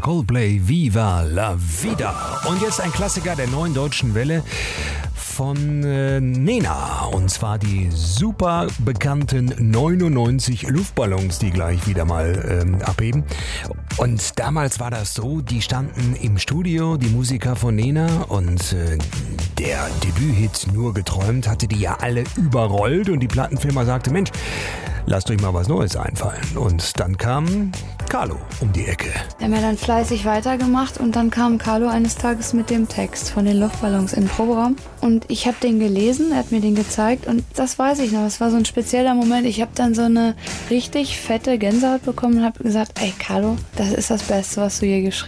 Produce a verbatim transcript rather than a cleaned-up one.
Coldplay, Viva la Vida. Und jetzt ein Klassiker der neuen deutschen Welle von äh, Nena. Und zwar die super bekannten neunundneunzig Luftballons, die gleich wieder mal ähm, abheben. Und damals war das so, die standen im Studio, die Musiker von Nena, und äh, der Debüthit Nur geträumt hatte die ja alle überrollt, und die Plattenfirma sagte, Mensch, lasst euch mal was Neues einfallen. Und dann kam Carlo um die Ecke. Der hat mir dann fleißig weitergemacht, und dann kam Carlo eines Tages mit dem Text von den Luftballons in den Proberaum. Und ich habe den gelesen, er hat mir den gezeigt, und das weiß ich noch, es war so ein spezieller Moment. Ich habe dann so eine richtig fette Gänsehaut bekommen und habe gesagt, ey Carlo, das ist das Beste, was du je geschrieben hast.